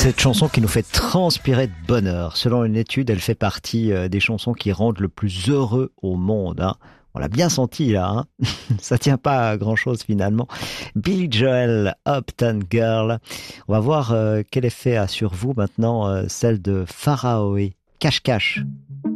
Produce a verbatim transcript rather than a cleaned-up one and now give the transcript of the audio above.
Cette chanson qui nous fait transpirer de bonheur. Selon une étude, elle fait partie des chansons qui rendent le plus heureux au monde. Hein. On l'a bien senti là. Hein. Ça tient pas à grand chose finalement. Billy Joel, Uptown Girl. On va voir euh, quel effet a sur vous maintenant euh, celle de Pharaoh, Cache Cache.